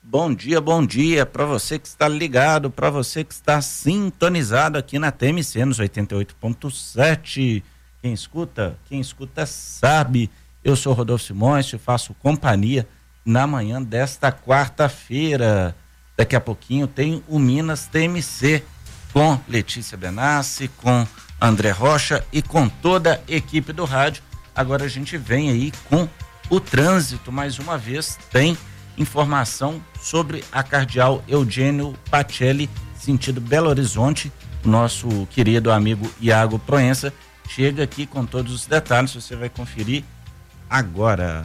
bom dia para você que está ligado, para você que está sintonizado aqui na TMC nos 88.7. Quem escuta sabe. Eu sou Rodolfo Simões, te faço companhia na manhã desta quarta-feira. Daqui a pouquinho tem o Minas TMC com Letícia Benassi, com André Rocha e com toda a equipe do rádio. Agora a gente vem aí com o trânsito, mais uma vez tem informação sobre a Cardeal Eugênio Pacelli, sentido Belo Horizonte. O nosso querido amigo Iago Proença chega aqui com todos os detalhes, você vai conferir agora.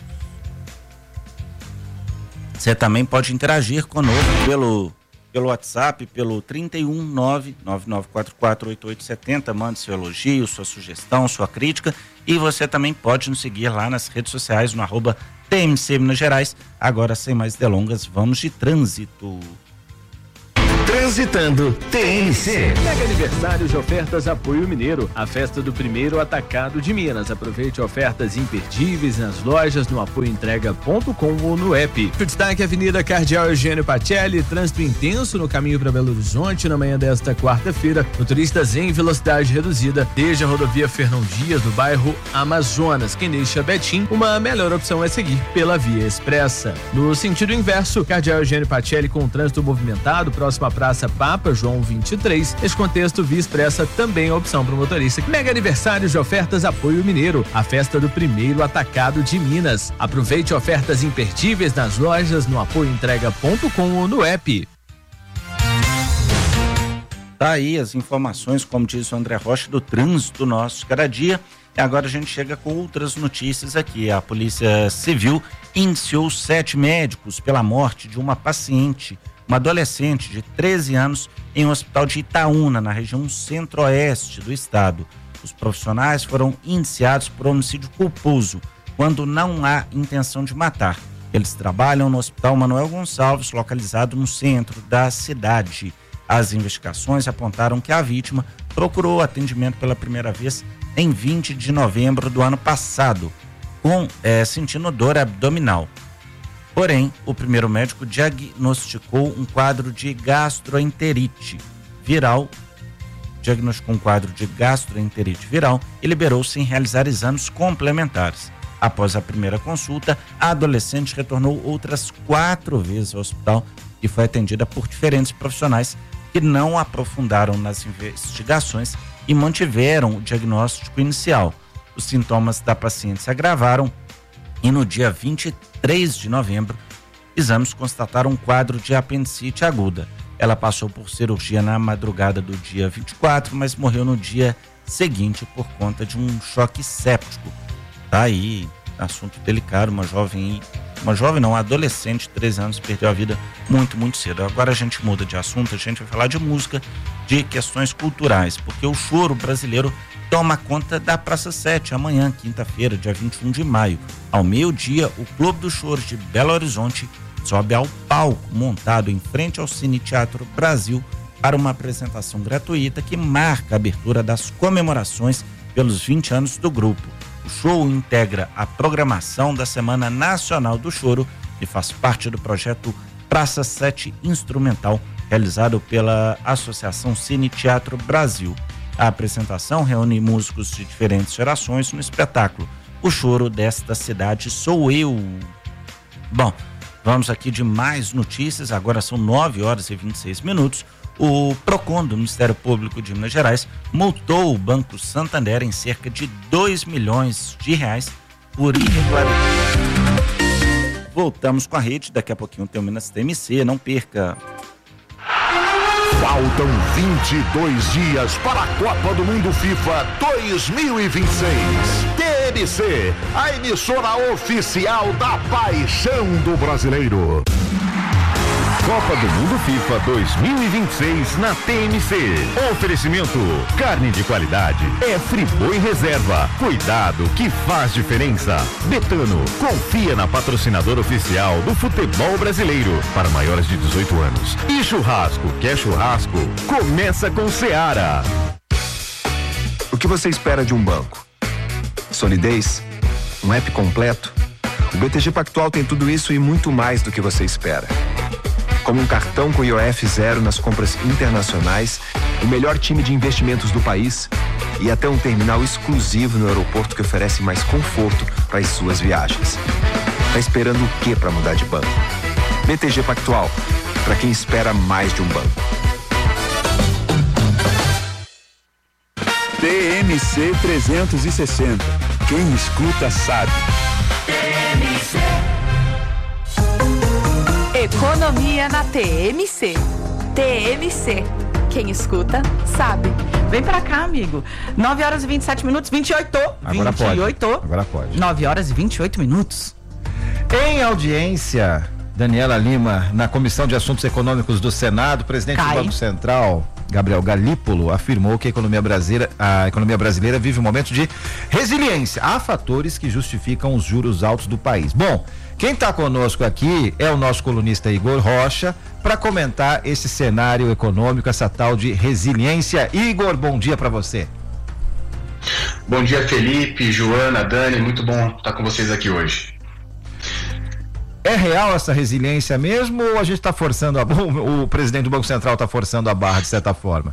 Você também pode interagir conosco pelo WhatsApp, pelo 319-9944-8870, mande seu elogio, sua sugestão, sua crítica, e você também pode nos seguir lá nas redes sociais no @TMC Minas Gerais. Agora, sem mais delongas, vamos de trânsito. Transitando TMC. Mega aniversário de ofertas Apoio Mineiro, a festa do primeiro atacado de Minas. Aproveite ofertas imperdíveis nas lojas, no apoioentrega.com ou no app. O destaque é Avenida Cardeal Eugênio Pacelli, trânsito intenso no caminho para Belo Horizonte na manhã desta quarta-feira. Motoristas em velocidade reduzida, desde a rodovia Fernão Dias, do bairro Amazonas. Quem deixa Betim, uma melhor opção é seguir pela via expressa. No sentido inverso, Cardeal Eugênio Pacelli com trânsito movimentado, próximo à Praça Papa João 23. Neste contexto, via expressa também é opção para o motorista. Mega aniversário de ofertas Apoio Mineiro, a festa do primeiro atacado de Minas. Aproveite ofertas imperdíveis nas lojas, no apoioentrega.com ou no app. Tá aí as informações, como diz o André Rocha, do trânsito nosso cada dia. E agora a gente chega com outras notícias aqui. A Polícia Civil iniciou 7 médicos pela morte de uma paciente, uma adolescente de 13 anos, em um hospital de Itaúna, na região centro-oeste do estado. Os profissionais foram indiciados por homicídio culposo, quando não há intenção de matar. Eles trabalham no Hospital Manuel Gonçalves, localizado no centro da cidade. As investigações apontaram que a vítima procurou atendimento pela primeira vez em 20 de novembro do ano passado, sentindo dor abdominal. Porém, o primeiro médico diagnosticou um quadro de gastroenterite viral, e liberou sem realizar exames complementares. Após a primeira consulta, a adolescente retornou outras 4 vezes ao hospital e foi atendida por diferentes profissionais que não aprofundaram nas investigações e mantiveram o diagnóstico inicial. Os sintomas da paciente se agravaram e no dia 23 de novembro, exames constataram um quadro de apendicite aguda. Ela passou por cirurgia na madrugada do dia 24, mas morreu no dia seguinte por conta de um choque séptico. Tá aí, assunto delicado, uma adolescente de 13 anos perdeu a vida muito cedo. Agora a gente muda de assunto, a gente vai falar de música, de questões culturais, porque o choro brasileiro toma conta da Praça 7, amanhã, quinta-feira, dia 21 de maio. Ao meio-dia, o Clube do Choro de Belo Horizonte sobe ao palco montado em frente ao Cine Teatro Brasil para uma apresentação gratuita que marca a abertura das comemorações pelos 20 anos do grupo. O show integra a programação da Semana Nacional do Choro e faz parte do projeto Praça 7 Instrumental, realizado pela Associação Cine Teatro Brasil. A apresentação reúne músicos de diferentes gerações no espetáculo O Choro desta Cidade Sou Eu. Bom, vamos aqui de mais notícias, agora são 9h26. O PROCON do Ministério Público de Minas Gerais multou o Banco Santander em cerca de R$2 milhões por irregularidade. Voltamos com a rede, daqui a pouquinho tem o Minas TMC, não perca. Faltam 22 dias para a Copa do Mundo FIFA 2026. TMC, a emissora oficial da paixão do brasileiro. Copa do Mundo FIFA 2026 na TMC. Oferecimento: carne de qualidade é Friboi Reserva. Cuidado que faz diferença. Betano, confia na patrocinadora oficial do futebol brasileiro para maiores de 18 anos. E churrasco, quer churrasco? Começa com Seara. O que você espera de um banco? Solidez? Um app completo? O BTG Pactual tem tudo isso e muito mais do que você espera. Como um cartão com IOF zero nas compras internacionais, o melhor time de investimentos do país e até um terminal exclusivo no aeroporto que oferece mais conforto para as suas viagens. Tá esperando o quê para mudar de banco? BTG Pactual, para quem espera mais de um banco. TMC 360. Quem escuta sabe. TMC. Economia na TMC. TMC. Quem escuta sabe. Vem pra cá, amigo. 9 horas e 27 minutos, 28. Agora 28. Pode. Agora pode. 9 horas e 28 minutos. Em audiência, Daniela Lima, na Comissão de Assuntos Econômicos do Senado, presidente do Banco Central, Gabriel Galípolo, afirmou que a economia brasileira vive um momento de resiliência. Há fatores que justificam os juros altos do país. Bom, quem está conosco aqui é o nosso colunista Igor Rocha para comentar esse cenário econômico, essa tal de resiliência. Igor, bom dia para você. Bom dia, Felipe, Joana, Dani, muito bom estar com vocês aqui hoje. É real essa resiliência mesmo ou a gente está forçando o presidente do Banco Central está forçando a barra de certa forma?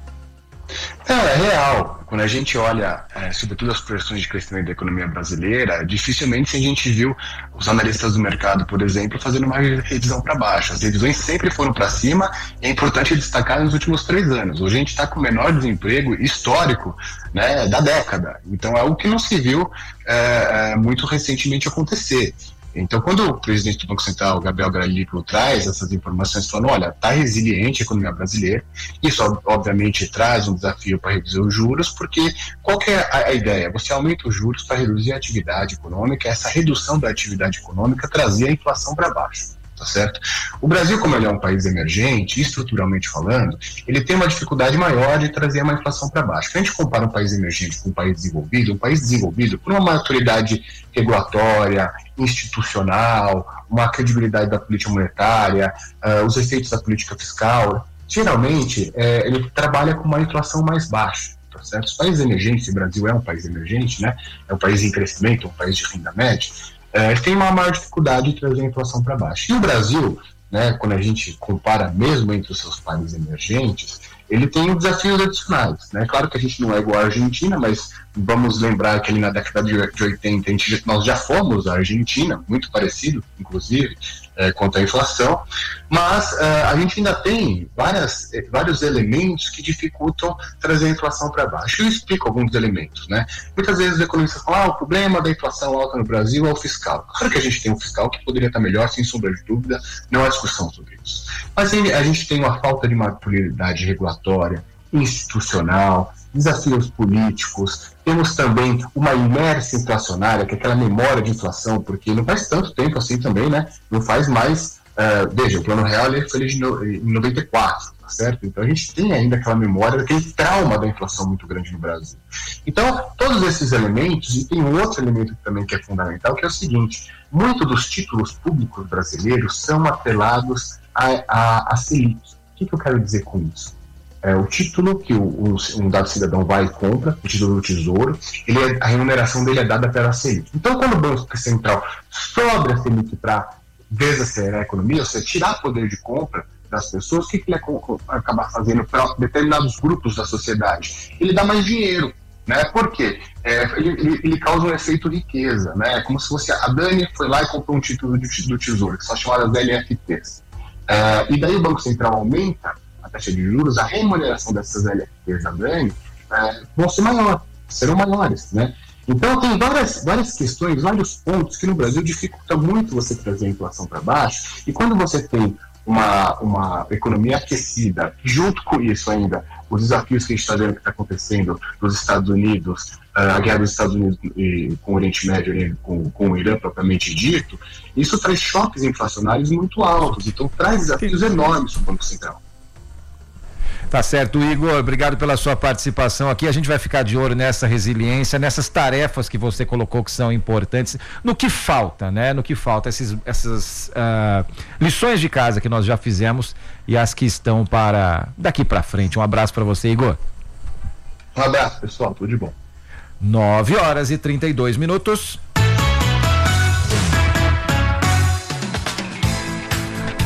Não, é real. Quando a gente olha, sobretudo as projeções de crescimento da economia brasileira, dificilmente a gente viu os analistas do mercado, por exemplo, fazendo uma revisão para baixo. As revisões sempre foram para cima e é importante destacar nos últimos 3 anos. Hoje a gente está com o menor desemprego histórico, né, da década. Então é algo que não se viu muito recentemente acontecer. Então, quando o presidente do Banco Central, Gabriel Galípolo, traz essas informações, falando, olha, está resiliente a economia brasileira, isso obviamente traz um desafio para reduzir os juros, porque qual que é a ideia? Você aumenta os juros para reduzir a atividade econômica, essa redução da atividade econômica trazia a inflação para baixo. Tá certo? O Brasil, como ele é um país emergente, estruturalmente falando, ele tem uma dificuldade maior de trazer uma inflação para baixo. Quando a gente compara um país emergente com um país desenvolvido por uma maturidade regulatória, institucional, uma credibilidade da política monetária, os efeitos da política fiscal, geralmente ele trabalha com uma inflação mais baixa. Tá certo? Os países emergentes, o Brasil é um país emergente, né? É um país em crescimento, um país de renda média, tem uma maior dificuldade de trazer a inflação para baixo. E o Brasil, né, quando a gente compara mesmo entre os seus países emergentes, ele tem desafios adicionais, né? Claro que a gente não é igual à Argentina, mas vamos lembrar que ali na década de 80 nós já fomos a Argentina, muito parecido, inclusive, quanto à inflação, mas a gente ainda tem vários elementos que dificultam trazer a inflação para baixo. Eu explico alguns elementos, né? Muitas vezes os economistas falam, o problema da inflação alta no Brasil é o fiscal. Claro que a gente tem um fiscal que poderia estar melhor, sem sombra de dúvida, não há discussão sobre isso. Mas a gente tem uma falta de maturidade regulatória, institucional, desafios políticos, temos também uma inércia inflacionária, que é aquela memória de inflação, porque não faz tanto tempo assim também, né? Não faz mais, veja, o Plano Real ele foi em 94, tá certo? Então a gente tem ainda aquela memória, aquele trauma da inflação muito grande no Brasil. Então, todos esses elementos, e tem um outro elemento também que é fundamental, que é o seguinte, muitos dos títulos públicos brasileiros são atrelados à Selic. O que eu quero dizer com isso? O título que um dado cidadão vai e compra, o título do Tesouro, a remuneração dele é dada pela Selic. Então, quando o Banco Central sobe a Selic para desacelerar a economia, ou seja, tirar poder de compra das pessoas, o que ele acaba fazendo para determinados grupos da sociedade? Ele dá mais dinheiro. Né? Por quê? Ele causa um efeito riqueza. Né? É como se fosse a Dani foi lá e comprou um título do Tesouro, que são chamadas LFTs. E daí o Banco Central aumenta a taxa de juros, a remuneração dessas LFTs da Dani serão maiores, né? Então tem várias questões, vários pontos que no Brasil dificulta muito você trazer a inflação para baixo, e quando você tem uma economia aquecida, junto com isso ainda, os desafios que a gente está vendo que está acontecendo nos Estados Unidos, a guerra dos Estados Unidos com o Oriente Médio, com o Irã propriamente dito, isso traz choques inflacionários muito altos, então traz desafios enormes para o Banco Central. Tá certo, Igor, obrigado pela sua participação aqui. A gente vai ficar de olho nessa resiliência, nessas tarefas que você colocou que são importantes, no que falta, né? No que falta, essas lições de casa que nós já fizemos e as que estão para daqui para frente. Um abraço para você, Igor. Um abraço, pessoal, tudo de bom. 9 horas e 32 minutos.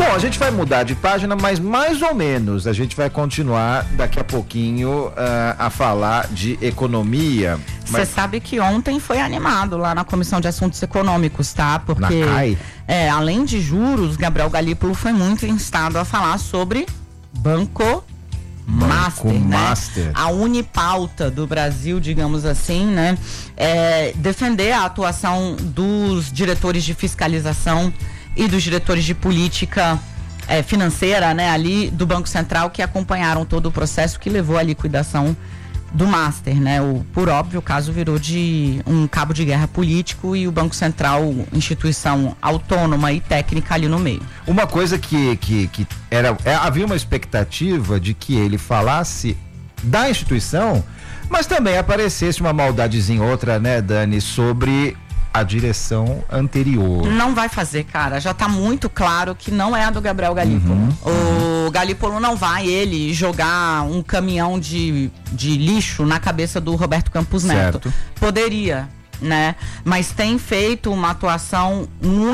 Bom, a gente vai mudar de página, mas mais ou menos a gente vai continuar daqui a pouquinho a falar de economia. Você sabe que ontem foi animado lá na Comissão de Assuntos Econômicos, tá? Porque, na CAI? Além de juros, Gabriel Galípolo foi muito instado a falar sobre Banco Master, né? A unipauta do Brasil, digamos assim, né? Defender a atuação dos diretores de fiscalização e dos diretores de política financeira, né? Ali do Banco Central, que acompanharam todo o processo que levou à liquidação do Master, né? Por óbvio, o caso virou de um cabo de guerra político e o Banco Central, instituição autônoma e técnica ali no meio. Uma coisa que havia uma expectativa de que ele falasse da instituição, mas também aparecesse uma maldadezinha outra, né, Dani, sobre a direção anterior. Não vai fazer, cara. Já tá muito claro que não é a do Gabriel Galípolo. O Galípolo não vai, ele, jogar um caminhão de lixo na cabeça do Roberto Campos Neto. Certo. Poderia, né? Mas tem feito uma atuação muito